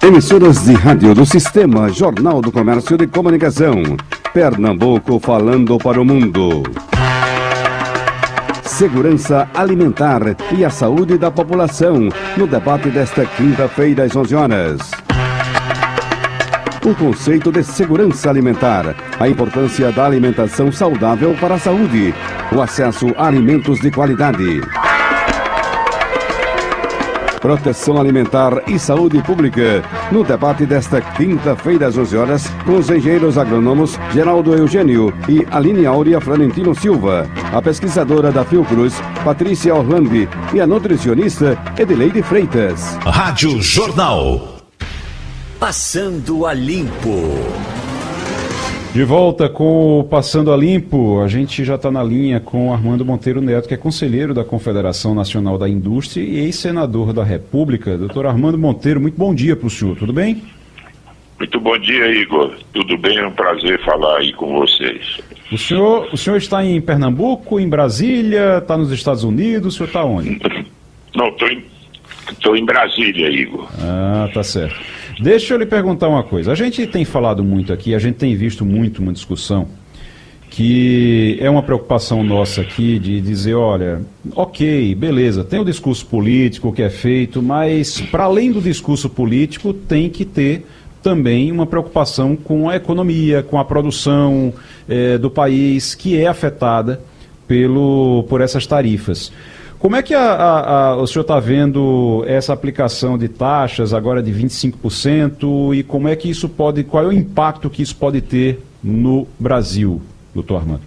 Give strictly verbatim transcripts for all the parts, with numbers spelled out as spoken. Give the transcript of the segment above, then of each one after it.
Emissoras de rádio do Sistema Jornal do Comércio de Comunicação. Pernambuco falando para o mundo. Segurança alimentar e a saúde da população, no debate desta quinta-feira às onze horas. O conceito de segurança alimentar, a importância da alimentação saudável para a saúde, o acesso a alimentos de qualidade. Proteção alimentar e saúde pública, no debate desta quinta-feira às onze horas, com os engenheiros agrônomos Geraldo Eugênio e Aline Áurea Florentino Silva, a pesquisadora da Fiocruz, Patrícia Orlandi, e a nutricionista Edileide Freitas. Rádio Jornal. Passando a Limpo. De volta com o Passando a Limpo, a gente já está na linha com Armando Monteiro Neto, que é conselheiro da Confederação Nacional da Indústria e ex-senador da República. Doutor Armando Monteiro, muito bom dia para o senhor, tudo bem? Muito bom dia, Igor. Tudo bem? É um prazer falar aí com vocês. O senhor, o senhor está em Pernambuco, em Brasília, está nos Estados Unidos, o senhor está onde? Não, estou em, tô em Brasília, Igor. Ah, tá certo. Deixa eu lhe perguntar uma coisa. A gente tem falado muito aqui, a gente tem visto muito uma discussão que é uma preocupação nossa aqui de dizer, olha, ok, beleza, tem o discurso político que é feito, mas para além do discurso político tem que ter também uma preocupação com a economia, com a produção eh, do país que é afetada pelo, por essas tarifas. Como é que a, a, a, o senhor está vendo essa aplicação de taxas agora de vinte e cinco por cento e como é que isso pode, qual é o impacto que isso pode ter no Brasil, doutor Armando?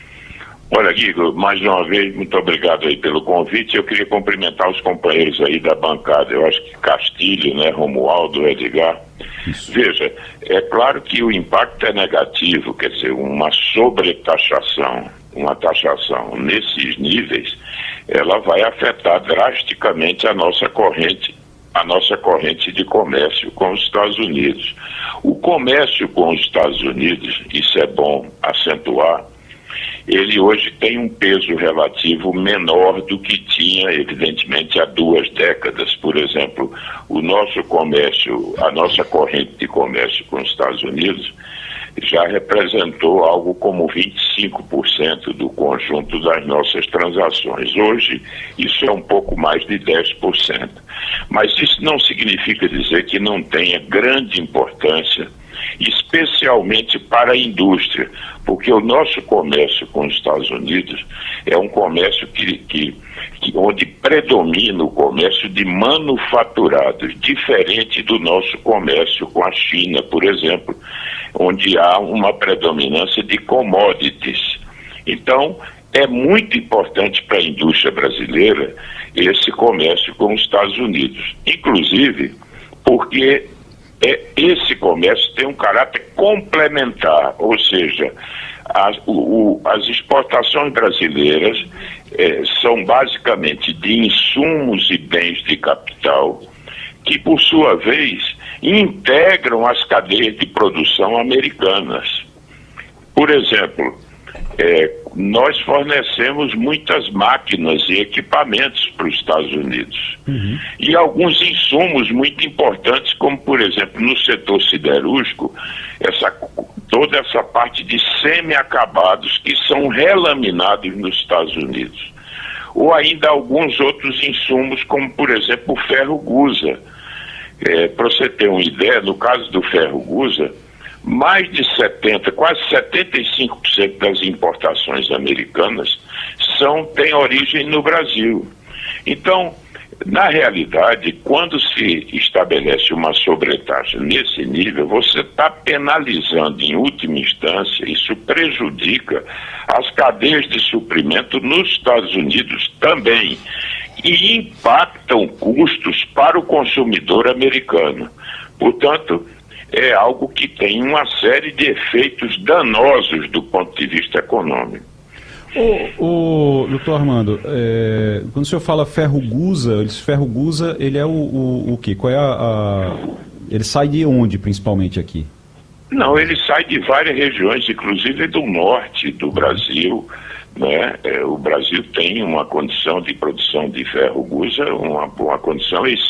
Olha, Guigo, mais uma vez, muito obrigado aí pelo convite. Eu queria cumprimentar os companheiros aí da bancada. Eu acho que Castilho, né, Romualdo, Edgar. Isso. Veja, é claro que o impacto é negativo, quer dizer, uma sobretaxação, uma taxação nesses níveis, ela vai afetar drasticamente a nossa corrente, a nossa corrente de comércio com os Estados Unidos. O comércio com os Estados Unidos, isso é bom acentuar, ele hoje tem um peso relativo menor do que tinha, evidentemente, há duas décadas. Por exemplo, o nosso comércio, a nossa corrente de comércio com os Estados Unidos já representou algo como vinte e cinco por cento do conjunto das nossas transações. Hoje, isso é um pouco mais de dez por cento. Mas isso não significa dizer que não tenha grande importância, especialmente para a indústria, porque o nosso comércio com os Estados Unidos é um comércio que, que, que, onde predomina o comércio de manufaturados, diferente do nosso comércio com a China, por exemplo, onde há uma predominância de commodities. Então, é muito importante para a indústria brasileira esse comércio com os Estados Unidos, inclusive porque é, esse comércio tem um caráter complementar, ou seja, as, o, o, as exportações brasileiras é, são basicamente de insumos e bens de capital que, por sua vez, integram as cadeias de produção americanas. Por exemplo, é, nós fornecemos muitas máquinas e equipamentos para os Estados Unidos. Uhum. E alguns insumos muito importantes, como, por exemplo, no setor siderúrgico, essa, toda essa parte de semi-acabados que são relaminados nos Estados Unidos. Ou ainda alguns outros insumos, como, por exemplo, o ferro-gusa. É, para você ter uma ideia, no caso do ferro-gusa, mais de setenta, quase setenta e cinco por cento das importações americanas são, têm origem no Brasil. Então, na realidade, quando se estabelece uma sobretaxa nesse nível, você está penalizando em última instância, isso prejudica as cadeias de suprimento nos Estados Unidos também e impactam custos para o consumidor americano. Portanto, é algo que tem uma série de efeitos danosos do ponto de vista econômico. O, o doutor Armando, é, quando o senhor fala ferro-gusa, ferro-gusa, ele é o, o, o quê? Qual é a, a... Ele sai de onde, principalmente, aqui? Não, ele sai de várias regiões, inclusive do norte do Brasil, né? É, o Brasil tem uma condição de produção de ferro-gusa, uma, uma condição